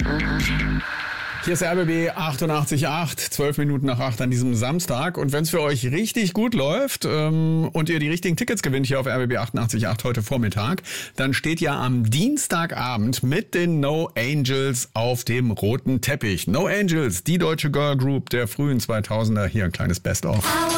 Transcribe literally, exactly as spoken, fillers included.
Hier ist R B B achtundachtzig Komma acht, zwölf Minuten nach acht an diesem Samstag. Und wenn es für euch richtig gut läuft ähm, und ihr die richtigen Tickets gewinnt hier auf R B B achtundachtzig Komma acht heute Vormittag, dann steht ja am Dienstagabend mit den No Angels auf dem roten Teppich. No Angels, die deutsche Girl Group der frühen zweitausender. Hier ein kleines Best-of.